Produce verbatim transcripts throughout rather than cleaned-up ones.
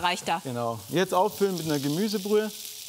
Reicht da. Genau. Jetzt auffüllen mit einer Gemüsebrühe.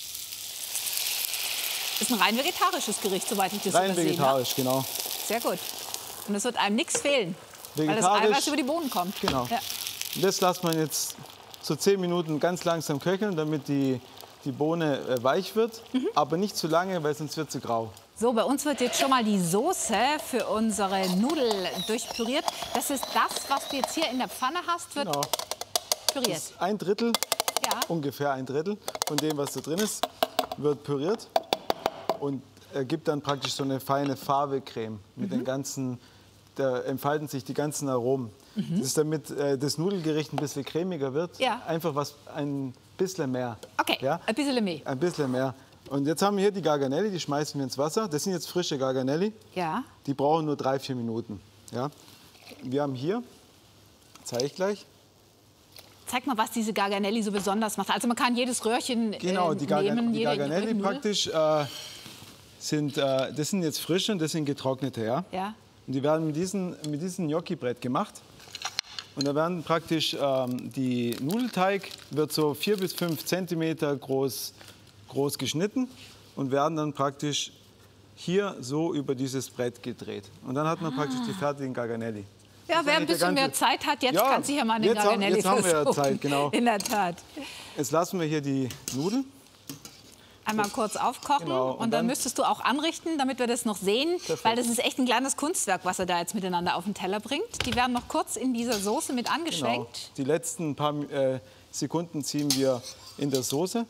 Ist ein rein vegetarisches Gericht, soweit ich das Rein übersehen vegetarisch, habe. genau. Sehr gut. Und es wird einem nichts fehlen, weil das Vegetarisch. Eiweiß über die Bohnen kommt. Genau. Ja. Und das lässt man jetzt so zehn Minuten ganz langsam köcheln, damit die, die Bohne äh, weich wird. Mhm. Aber nicht zu lange, weil sonst wird sie grau. So, bei uns wird jetzt schon mal die Soße für unsere Nudel durchpüriert. Das ist das, was du jetzt hier in der Pfanne hast, wird Genau. püriert. Das ist ein Drittel, Ja. ungefähr ein Drittel von dem, was da drin ist, wird püriert und ergibt dann praktisch so eine feine Fave-Creme mit Mhm. den ganzen, da entfalten sich die ganzen Aromen. Mhm. Das ist damit äh, das Nudelgericht ein bisschen cremiger wird, Ja. einfach was ein bisschen mehr. Okay, Ja? ein bisschen mehr. Ein bisschen mehr. Und jetzt haben wir hier die Garganelli, die schmeißen wir ins Wasser. Das sind jetzt frische Garganelli. Ja. Die brauchen nur drei, vier Minuten. Ja? Wir haben hier, zeige ich gleich. Zeig mal, was diese Garganelli so besonders macht. Also man kann jedes Röhrchen äh, Genau, die, Garga nehmen. die jede Garganelli Nudel. praktisch äh, sind, äh, das sind jetzt frische und das sind getrocknete. Ja? Ja. Und die werden mit diesem mit diesem Gnocchi-Brett gemacht. Und da werden praktisch ähm, die Nudelteig wird so vier bis fünf Zentimeter groß, groß geschnitten und werden dann praktisch hier so über dieses Brett gedreht. Und dann hat man ah. praktisch die fertigen Garganelli. Ja, wer ein bisschen mehr Zeit hat, jetzt ja, kann sich ja mal eine jetzt Garganelli haben, jetzt versuchen. haben wir ja Zeit, genau. In der Tat. Jetzt lassen wir hier die Nudeln. Einmal kurz aufkochen Genau, und, und dann, dann müsstest du auch anrichten, damit wir das noch sehen. Perfekt. Weil das ist echt ein kleines Kunstwerk, was er da jetzt miteinander auf den Teller bringt. Die werden noch kurz in dieser Soße mit Genau. angeschwenkt. Die letzten paar äh, Sekunden ziehen wir in der Soße.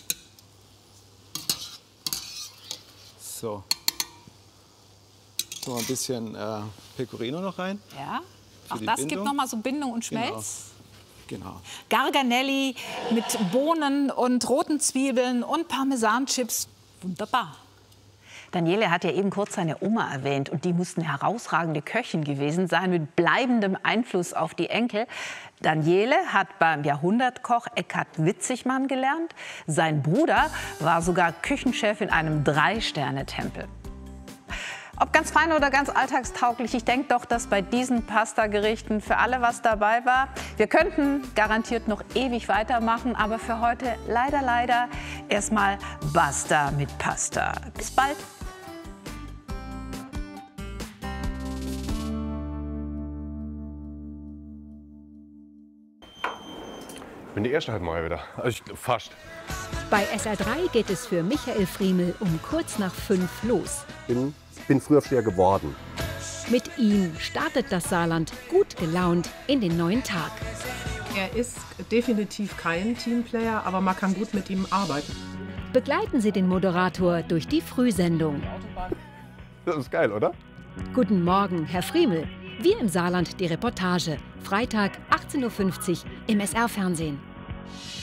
So. So ein bisschen äh, Pecorino noch rein. Ja. Für Auch die das Bindung. gibt noch mal so Bindung und Schmelz. Genau. Garganelli mit Bohnen und roten Zwiebeln und Parmesanchips. Wunderbar. Daniele hat ja eben kurz seine Oma erwähnt und die muss eine herausragende Köchin gewesen sein mit bleibendem Einfluss auf die Enkel. Daniele hat beim Jahrhundertkoch Eckhard Witzigmann gelernt. Sein Bruder war sogar Küchenchef in einem Drei-Sterne-Tempel. Ob ganz fein oder ganz alltagstauglich, ich denke doch, dass bei diesen Pasta-Gerichten für alle was dabei war. Wir könnten garantiert noch ewig weitermachen, aber für heute leider, leider erstmal basta mit Pasta. Bis bald! Ich bin die erste halt mal wieder. Also ich, fast. Bei S R drei geht es für Michael Friemel um kurz nach fünf los. Bin, bin Frühaufsteher geworden. Mit ihm startet das Saarland gut gelaunt in den neuen Tag. Er ist definitiv kein Teamplayer, aber man kann gut mit ihm arbeiten. Begleiten Sie den Moderator durch die Frühsendung. Das ist geil, oder? Guten Morgen, Herr Friemel. Wir im Saarland die Reportage. Freitag achtzehn Uhr fünfzig im S R-Fernsehen.